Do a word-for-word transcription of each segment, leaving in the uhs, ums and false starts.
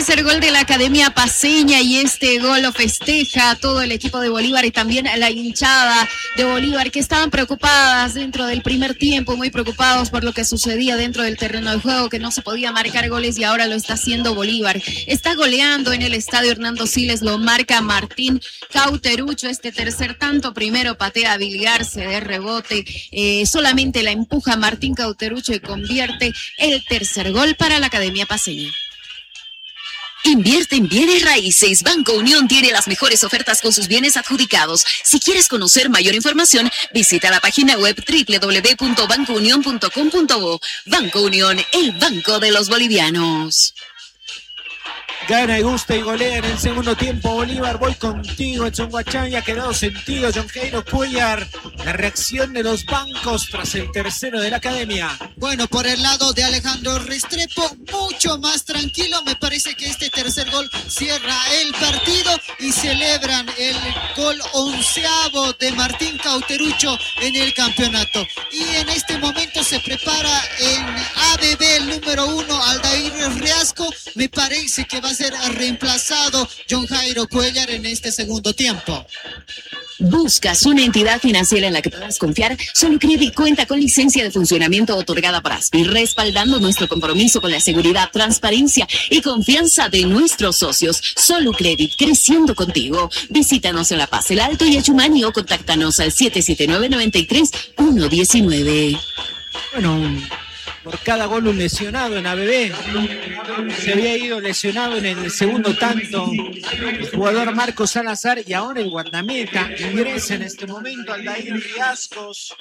tercer gol de la Academia Paceña y este gol lo festeja todo el equipo de Bolívar y también la hinchada de Bolívar, que estaban preocupadas dentro del primer tiempo, muy preocupados por lo que sucedía dentro del terreno de juego, que no se podía marcar goles y ahora lo está haciendo Bolívar. Está goleando en el estadio Hernando Siles, lo marca Martín Cauterucho, este tercer tanto. Primero patea a Vilgarce de rebote, eh, solamente la empuja Martín Cauterucho y convierte el tercer gol para la Academia Paceña. Invierte en bienes raíces. Banco Unión tiene las mejores ofertas con sus bienes adjudicados. Si quieres conocer mayor información, visita la página web doble u doble u doble u punto banco unión punto com punto bo. Banco Unión, el banco de los bolivianos. Gana y gusta y golea en el segundo tiempo Bolívar. Voy contigo, Edson Guachaya. Ha quedado sentido John Jairo Cuellar. La reacción de los bancos tras el tercero de la Academia. Bueno, por el lado de Alejandro Restrepo, mucho más tranquilo. Me parece que este tercer gol cierra el partido y celebran el gol onceavo de Martín Cauterucho en el campeonato. Y en este momento se prepara en A B B el número uno, Aldair Riasco. Me parece que va a ser reemplazado John Jairo Cuellar en este segundo tiempo. ¿Buscas una entidad financiera en la que puedas confiar? Solucredit cuenta con licencia de funcionamiento otorgada por A S P I, respaldando nuestro compromiso con la seguridad, transparencia y confianza de nuestros socios. Solucredit, creciendo contigo. Visítanos en La Paz, El Alto y Achumani o contáctanos al siete siete nueve, nueve tres, uno uno nueve. Bueno, por cada gol un lesionado en A B B. Se había ido lesionado en el segundo tanto el jugador Marcos Salazar y ahora el guardameta ingresa en este momento Aldair Riascos.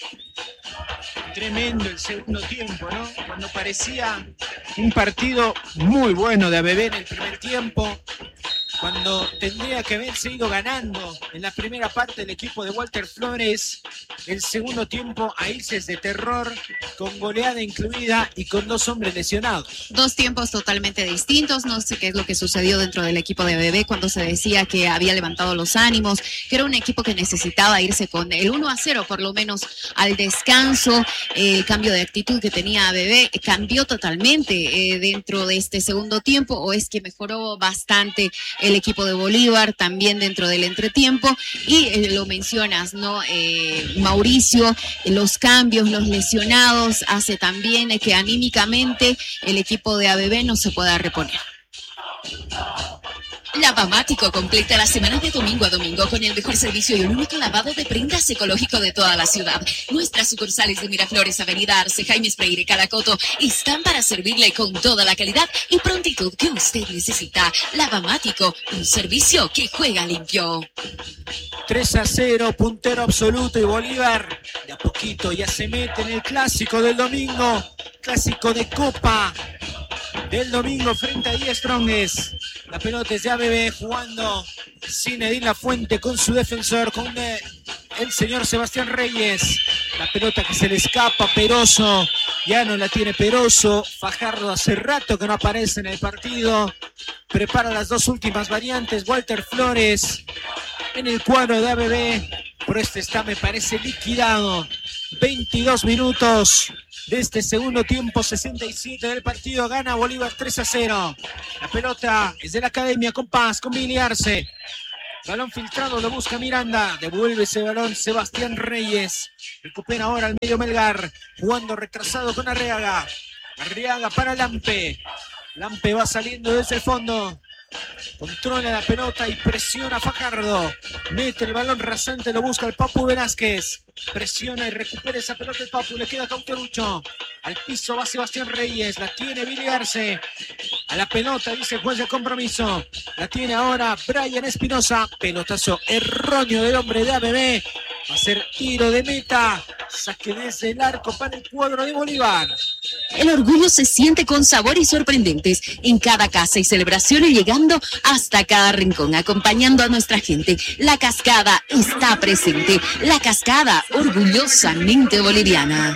Tremendo el segundo tiempo, ¿no? Cuando parecía un partido muy bueno de A B B en el primer tiempo, cuando tendría que haberse ido ganando en la primera parte el equipo de Walter Flores, el segundo tiempo a irse de terror, con goleada incluida y con dos hombres lesionados. Dos tiempos totalmente distintos. No sé qué es lo que sucedió dentro del equipo de A B B cuando se decía que había levantado los ánimos, que era un equipo que necesitaba irse con el uno a cero por lo menos al descanso. El cambio de actitud que tenía A B B cambió totalmente eh, dentro de este segundo tiempo, o es que mejoró bastante el equipo de Bolívar también dentro del entretiempo. Y eh, lo mencionas, ¿no? Eh, Mauricio, los cambios, los lesionados, hace también eh, que anímicamente el equipo de A B B no se pueda reponer. Lavamático completa la semana de domingo a domingo con el mejor servicio y el único lavado de prendas ecológico de toda la ciudad. Nuestras sucursales de Miraflores, Avenida Arce, Jaime Freire y Caracoto están para servirle con toda la calidad y prontitud que usted necesita. Lavamático, un servicio que juega limpio. tres a cero, puntero absoluto, y Bolívar de a poquito ya se mete en el clásico del domingo, clásico de Copa del domingo frente a Die Strongest. La pelota es de A B B jugando Zinedine Lafuente con su defensor, con eh, el señor Sebastián Reyes. La pelota que se le escapa, Peroso, ya no la tiene Peroso. Fajardo hace rato que no aparece en el partido. Prepara las dos últimas variantes Walter Flores en el cuadro de A B B, pero este está, me parece, liquidado. veintidós minutos de este segundo tiempo, sesenta y siete del partido, gana Bolívar tres a cero. La pelota es de la Academia con Paz, con Billy Arce. Balón filtrado, lo busca Miranda, devuelve ese balón Sebastián Reyes. Recupera ahora al medio Melgar, jugando retrasado con Arriaga. Arriaga para Lampe. Lampe va saliendo desde el fondo. Controla la pelota y presiona a Fajardo. Mete el balón rasante, lo busca el Papu Velázquez. Presiona y recupera esa pelota el Papu. Le queda Cauterucho. Al piso va Sebastián Reyes. La tiene Billy Arce. A la pelota dice el juez de compromiso. La tiene ahora Brian Espinosa. Pelotazo erróneo del hombre de A B B. Va a ser tiro de meta. Saque desde el arco para el cuadro de Bolívar. El orgullo se siente con sabor y sorprendentes en cada casa y celebraciones, llegando hasta cada rincón, acompañando a nuestra gente. La Cascada está presente. La Cascada, orgullosamente boliviana.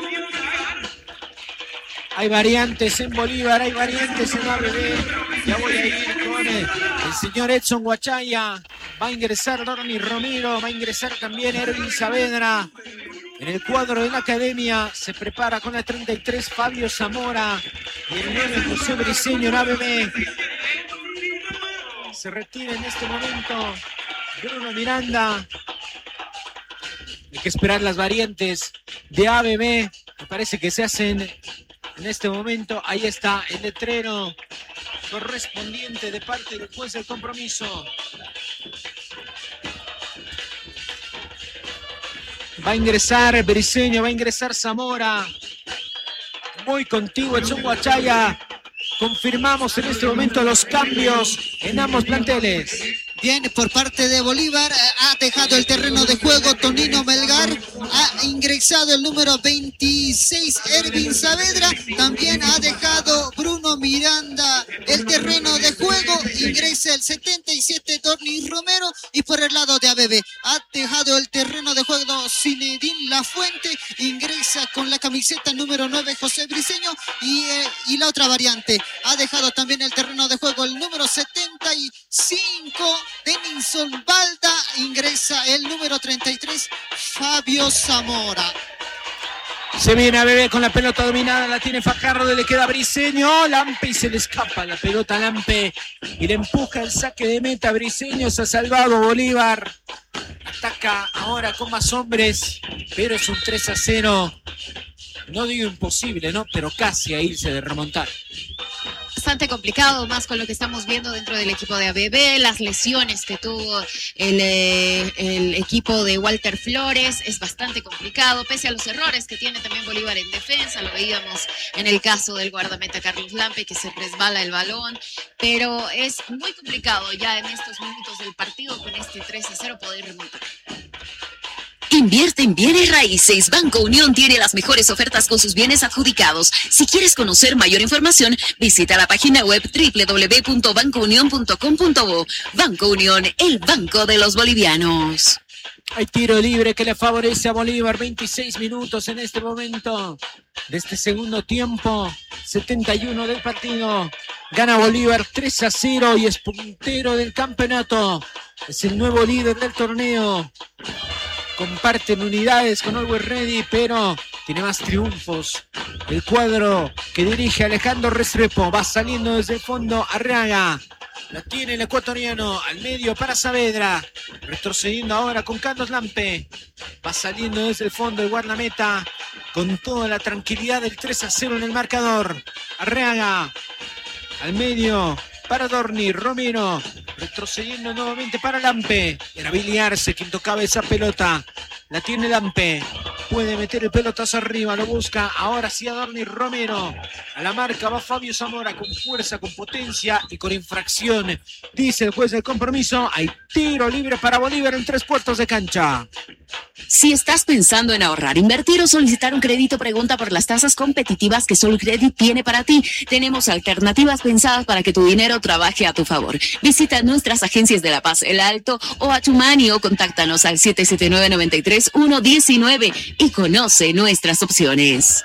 Hay variantes en Bolívar, hay variantes en A B B. Ya voy a ir con el, el señor Edson Guachaya. Va a ingresar Dorni Romero, va a ingresar también Erwin Saavedra. En el cuadro de la academia se prepara con la treinta y tres Fabio Zamora y el nueve José Briceño en A B B. Se retira en este momento Bruno Miranda. Hay que esperar las variantes de A B B. Me parece que se hacen en este momento. Ahí está el letrero correspondiente de parte del juez del compromiso. Va a ingresar Briceño, va a ingresar Zamora. Muy contigo, Edson Huachaya. Confirmamos en este momento los cambios en ambos planteles. Bien, por parte de Bolívar ha dejado el terreno de juego Tonino Melgar, ha ingresado el número veintiséis Ervin Saavedra, también ha dejado Bruno Miranda el terreno de juego, ingresa el setenta y siete Dornis Romero y por el lado de A B B ha dejado el terreno de juego Zinedine Lafuente, ingresa con la camiseta número nueve José Briceño y, eh, y la otra variante, ha dejado también el terreno de juego el número setenta y cinco Denison Balda, ingresa el número treinta y tres Fabio Zamora. Se viene A B B con la pelota dominada, la tiene Fajardo, le queda Briceño, Lampe y se le escapa la pelota a Lampe y le empuja el saque de meta. Briceño se ha salvado Bolívar, ataca ahora con más hombres, pero es un tres a cero, no digo imposible, ¿no? Pero casi a irse de remontar. Bastante complicado, más con lo que estamos viendo dentro del equipo de A B B, las lesiones que tuvo el, eh, el equipo de Walter Flores, es bastante complicado, pese a los errores que tiene también Bolívar en defensa, lo veíamos en el caso del guardameta Carlos Lampe, que se resbala el balón, pero es muy complicado ya en estos minutos del partido con este tres a cero poder remontar. Invierte en bienes raíces. Banco Unión tiene las mejores ofertas con sus bienes adjudicados. Si quieres conocer mayor información, visita la página web doble u doble u doble u punto banco unión punto com punto bo. Banco Unión, el banco de los bolivianos. Hay tiro libre que le favorece a Bolívar. veintiséis minutos en este momento de este segundo tiempo. setenta y uno del partido. Gana Bolívar tres a cero y es puntero del campeonato. Es el nuevo líder del torneo. Comparten unidades con Always Ready, pero tiene más triunfos. El cuadro que dirige Alejandro Restrepo va saliendo desde el fondo. Arriaga la tiene el ecuatoriano al medio para Saavedra, retrocediendo ahora con Carlos Lampe. Va saliendo desde el fondo el guardameta con toda la tranquilidad del tres a cero en el marcador. Arriaga al medio para Dorni Romero, retrocediendo nuevamente para Lampe. Era Billy Arce quien tocaba esa pelota. La tiene Lampe. Puede meter el pelotazo arriba. Lo busca ahora sí a Dorni Romero. A la marca va Fabio Zamora con fuerza, con potencia y con infracción. Dice el juez del compromiso. Hay tiro libre para Bolívar en tres puertos de cancha. Si estás pensando en ahorrar, invertir o solicitar un crédito, pregunta por las tasas competitivas que Sol Credit tiene para ti. Tenemos alternativas pensadas para que tu dinero trabaje a tu favor. Visita nuestras agencias de La Paz, El Alto o Achumani o contáctanos al siete siete nueve, nueve tres, uno uno nueve y conoce nuestras opciones.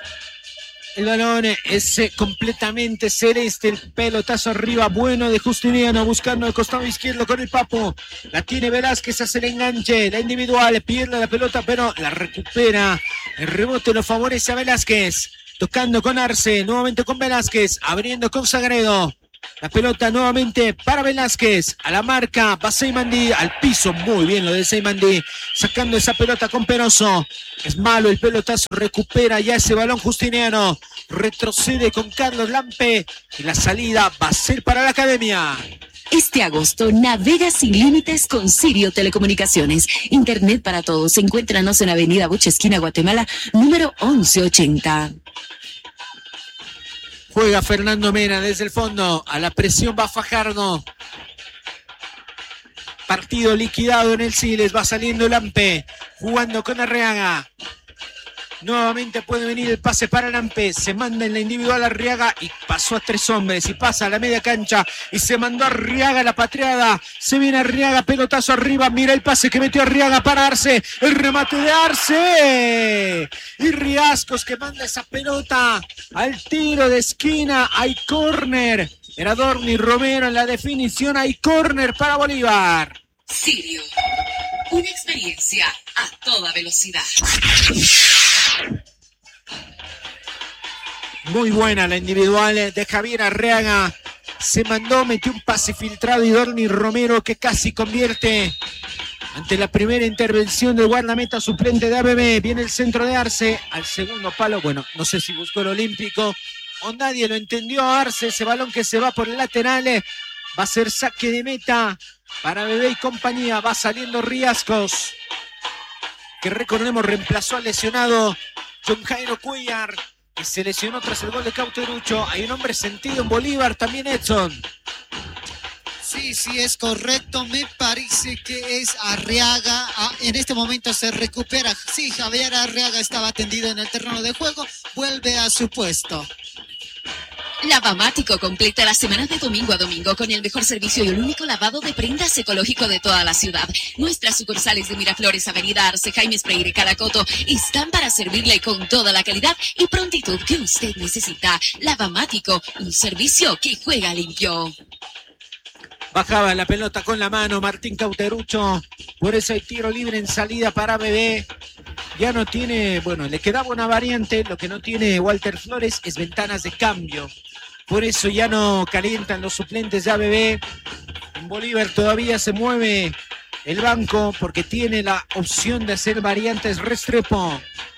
El balón es completamente celeste, el pelotazo arriba bueno de Justiniano, buscando el costado izquierdo con el Papo. La tiene Velázquez, hace el enganche, la individual, pierde la pelota, pero la recupera. El rebote lo favorece a Velázquez, tocando con Arce, nuevamente con Velázquez, abriendo con Sagredo. La pelota nuevamente para Velázquez, a la marca, va Seymandí, al piso, muy bien lo de Seymandí, sacando esa pelota con Penoso. Es malo el pelotazo, recupera ya ese balón Justiniano, retrocede con Carlos Lampe y la salida va a ser para la academia. Este agosto navega sin límites con Sirio Telecomunicaciones. Internet para todos. Encuéntranos en Avenida Buche, esquina Guatemala, número once ochenta. Juega Fernando Mena desde el fondo. A la presión va Fajardo. Partido liquidado en el Siles. Va saliendo Lampe. Jugando con Arriaga. Nuevamente puede venir el pase para Lampe. Se manda en la individual Arriaga y pasó a tres hombres. Y pasa a la media cancha. Y se mandó Arriaga la patriada. Se viene Arriaga, pelotazo arriba. Mira el pase que metió Arriaga para Arce. El remate de Arce. Y Riascos que manda esa pelota al tiro de esquina. Hay córner. Era Dorni Romero en la definición. Hay córner para Bolívar. Sirio, Una experiencia a toda velocidad. Muy buena la individual de Javier Arriaga. Se mandó, metió un pase filtrado y Dorni Romero que casi convierte ante la primera intervención del guardameta suplente de A B B. Viene el centro de Arce al segundo palo. Bueno, no sé si buscó el olímpico o nadie lo entendió a Arce. Ese balón que se va por el lateral va a ser saque de meta para B B y compañía. Va saliendo Riascos, que recordemos reemplazó al lesionado John Jairo Cuellar, que se lesionó tras el gol de Cauterucho. Hay un hombre sentido en Bolívar también, Edson. Sí, sí, es correcto. Me parece que es Arriaga. Ah, en este momento se recupera. Sí, Javier Arriaga estaba tendido en el terreno de juego. Vuelve a su puesto. Lavamático completa la semana de domingo a domingo con el mejor servicio y el único lavado de prendas ecológico de toda la ciudad. Nuestras sucursales de Miraflores, Avenida Arce, Jaime Freire y Caracoto están para servirle con toda la calidad y prontitud que usted necesita. Lavamático, un servicio que juega limpio. Bajaba la pelota con la mano Martín Cauterucho. Por eso hay tiro libre en salida para B B. Ya no tiene, bueno, le quedaba una variante. Lo que no tiene Walter Flores es ventanas de cambio. Por eso ya no calientan los suplentes de A B B. En Bolívar todavía se mueve el banco porque tiene la opción de hacer variantes Restrepo.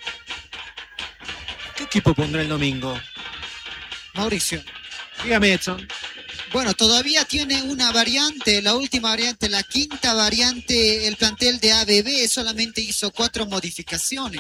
¿Qué equipo pondrá el domingo? Mauricio. Dígame, Edson. Bueno, todavía tiene una variante, la última variante, la quinta variante, el plantel de A B B solamente hizo cuatro modificaciones.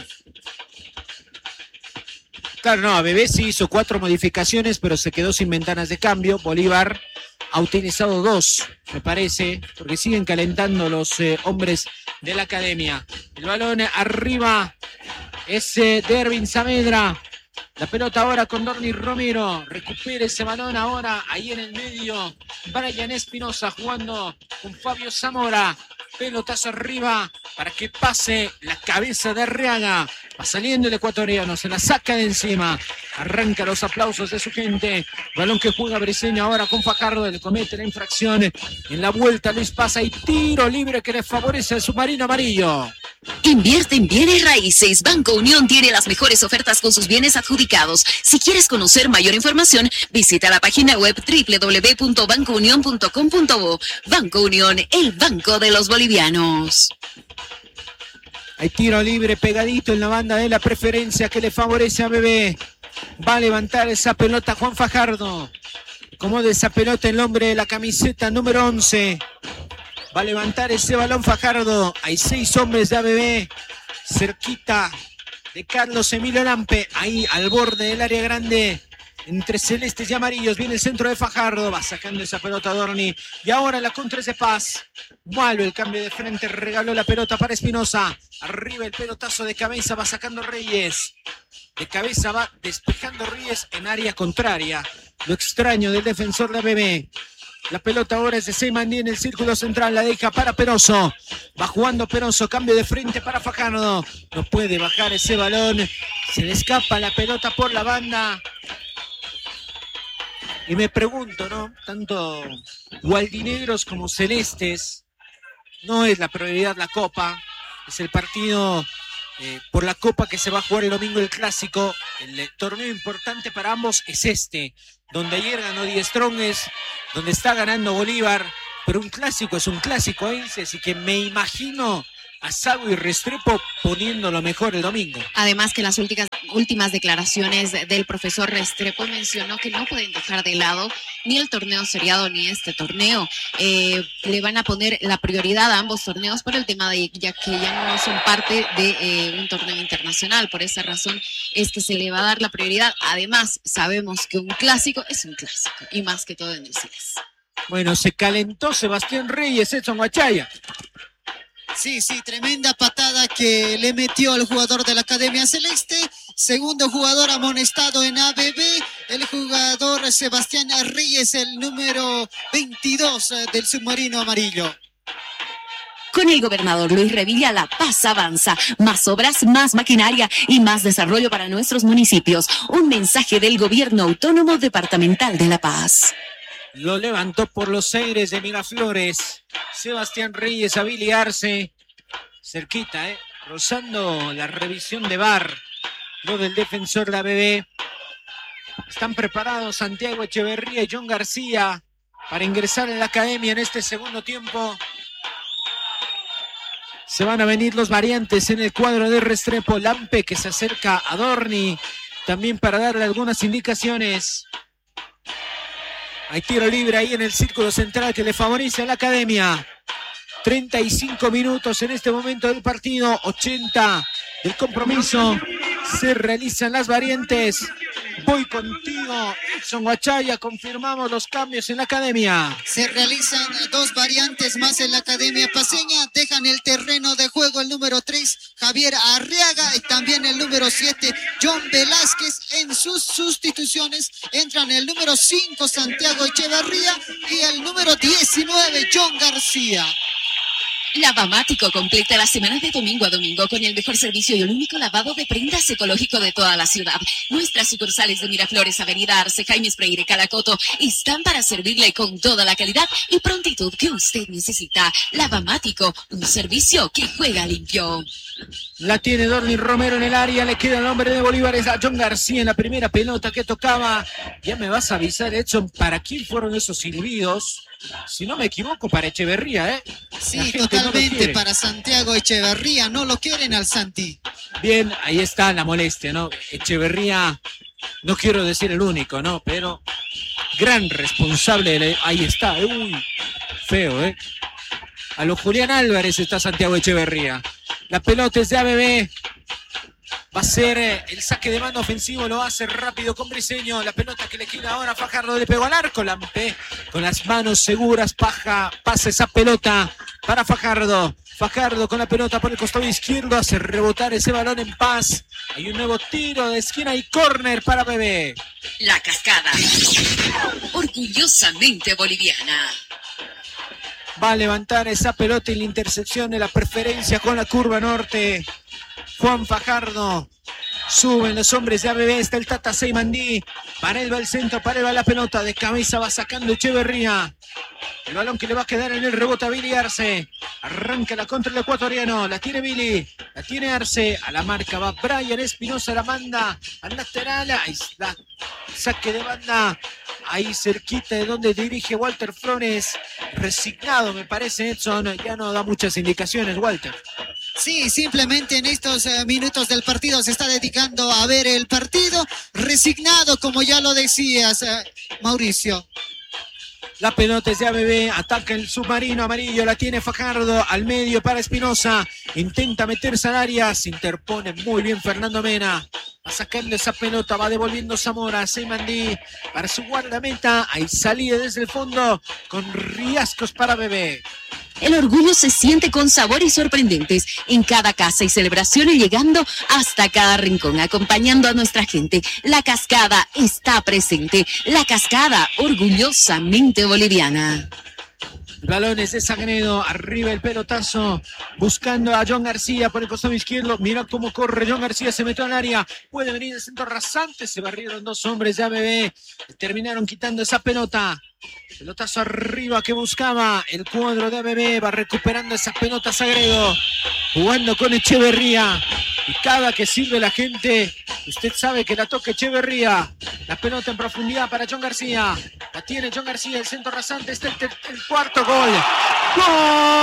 Claro, no, A B B sí hizo cuatro modificaciones, pero se quedó sin ventanas de cambio. Bolívar ha utilizado dos, me parece, porque siguen calentando los eh, hombres de la academia. El balón arriba es eh, Dervin Saavedra. La pelota ahora con Dorni Romero. Recupera ese balón ahora. Ahí en el medio. Brian Espinosa jugando con Fabio Zamora. Pelotazo arriba para que pase la cabeza de Arriaga. Va saliendo el ecuatoriano. Se la saca de encima. Arranca los aplausos de su gente. Balón que juega Briseño ahora con Fajardo. Le comete la infracción. En la vuelta Luis pasa y tiro libre que le favorece al submarino amarillo. Invierte en bienes raíces. Banco Unión tiene las mejores ofertas con sus bienes adjudicados. Si quieres conocer mayor información, visita la página web doble u doble u doble u punto banco unión punto com punto bo. Banco Unión, el banco de los bolivianos. Hay tiro libre pegadito en la banda de la preferencia que le favorece a B B. Va a levantar esa pelota Juan Fajardo. Como de esa pelota el hombre de la camiseta número once. Va a levantar ese balón Fajardo. Hay seis hombres de A B B cerquita de Carlos Emilio Lampe. Ahí al borde del área grande. Entre celestes y amarillos viene el centro de Fajardo. Va sacando esa pelota Dorni. Y ahora la contra es de Paz. Malo el cambio de frente. Regaló la pelota para Espinosa. Arriba el pelotazo de cabeza. Va sacando Reyes. De cabeza va despejando Reyes en área contraria. Lo extraño del defensor de A B B. La pelota ahora es de Seymandí en el círculo central. La deja para Peroso. Va jugando Peroso. Cambio de frente para Fajardo. No puede bajar ese balón. Se le escapa la pelota por la banda. Y me pregunto, ¿no? Tanto gualdinegros como celestes, no es la prioridad la Copa, es el partido eh, por la Copa que se va a jugar el domingo, el Clásico. El, el torneo importante para ambos es este, donde ayer ganó Die Strongest, donde está ganando Bolívar, pero un clásico es un clásico, ¿eh? Así que me imagino a Sago y Restrepo poniendo lo mejor el domingo. Además que en las últimas, últimas declaraciones del profesor Restrepo mencionó que no pueden dejar de lado ni el torneo seriado ni este torneo. Eh, le van a poner la prioridad a ambos torneos por el tema de ya que ya no son parte de eh, un torneo internacional. Por esa razón es que se le va a dar la prioridad. Además, sabemos que un clásico es un clásico y más que todo en el C I E S. Bueno, se calentó Sebastián Reyes, Edson Guachaya. Sí, sí, tremenda patada que le metió al jugador de la Academia Celeste. Segundo jugador amonestado en A B B, el jugador Sebastián Reyes, el número veintidós del submarino amarillo. Con el gobernador Luis Revilla, La Paz avanza. Más obras, más maquinaria y más desarrollo para nuestros municipios. Un mensaje del Gobierno Autónomo Departamental de La Paz. Lo levantó por los aires de Miraflores. Sebastián Reyes a Billy Arce. cerquita, ¿eh? Rozando la revisión de V A R, lo del defensor de A B B. Están preparados Santiago Echeverría y John García para ingresar en la academia en este segundo tiempo. Se van a venir los variantes en el cuadro de Restrepo. Lampe que se acerca a Dorni también para darle algunas indicaciones. Hay tiro libre ahí en el círculo central que le favorece a la academia. treinta y cinco minutos en este momento del partido, ochenta del compromiso. Se realizan las variantes. Voy contigo, Edson Guachaya. Confirmamos los cambios en la academia. Se realizan dos variantes más en la academia paceña. Dejan el terreno de juego el número tres, Javier Arriaga, y también el número siete, John Velázquez. En sus sustituciones entran el número cinco, Santiago Echeverría, y el número diecinueve, John García. Lavamático completa la semana de domingo a domingo con el mejor servicio y el único lavado de prendas ecológico de toda la ciudad. Nuestras sucursales de Miraflores, Avenida Arce, Jaime Freire, Calacoto están para servirle con toda la calidad y prontitud que usted necesita. Lavamático, un servicio que juega limpio. La tiene Dorni Romero en el área, le queda el hombre de Bolívar, es a John García en la primera pelota que tocaba. Ya me vas a avisar, Edson, ¿para quién fueron esos silbidos? Si no me equivoco, para Echeverría, ¿eh? Sí, totalmente, no para Santiago Echeverría, no lo quieren al Santi. Bien, ahí está la molestia, ¿no? Echeverría, no quiero decir el único, ¿no? Pero gran responsable, ahí está, uy, feo, ¿eh? A lo Julián Álvarez está Santiago Echeverría. La pelota es de A B B. Va a ser el saque de mano ofensivo, lo hace rápido con Briseño. La pelota que le queda ahora a Fajardo, le pegó al arco. Lampe con las manos seguras, paja, pasa esa pelota para Fajardo. Fajardo con la pelota por el costado izquierdo, hace rebotar ese balón en paz. Hay un nuevo tiro de esquina y córner para A B B. La Cascada, orgullosamente boliviana. Va a levantar esa pelota y la intercepción de la preferencia con la curva norte. Juan Fajardo. Suben los hombres de A B B. Está el Tata Seymandí. Para él va el centro, para él va la pelota. De cabeza va sacando Echeverría. El balón que le va a quedar en el rebote a Billy Arce. Arranca la contra el ecuatoriano. La tiene Billy. La tiene Arce. A la marca va Brian Espinosa. La manda al lateral. Ahí está. Saque de banda. Ahí cerquita de donde dirige Walter Flores. Resignado me parece, Edson. Ya no da muchas indicaciones, Walter. Sí, simplemente en estos uh, minutos del partido se está dedicando a ver el partido. Resignado, como ya lo decías, uh, Mauricio. La pelota es de A B B, ataca el submarino amarillo, la tiene Fajardo al medio para Espinosa, intenta meterse al área, se interpone muy bien Fernando Mena, va sacando esa pelota, va devolviendo Zamora, Seymandí para su guardameta, ahí salía desde el fondo con riascos para A B B. El orgullo se siente con sabores sorprendentes en cada casa y celebración y llegando hasta cada rincón, acompañando a nuestra gente. La Cascada está presente. La Cascada, orgullosamente boliviana. Balones de Sagredo, arriba el pelotazo, buscando a John García por el costado izquierdo. Mira cómo corre John García, se metió al área, puede venir el centro rasante, se barrieron dos hombres de A B B, terminaron quitando esa pelota. Pelotazo arriba que buscaba el cuadro de A B B, va recuperando esa pelota Sagredo, jugando con Echeverría. Y cada que sirve la gente, usted sabe que la toca Echeverría. La pelota en profundidad para John García. La tiene John García, el centro rasante, está el, el cuarto gol. ¡Gol!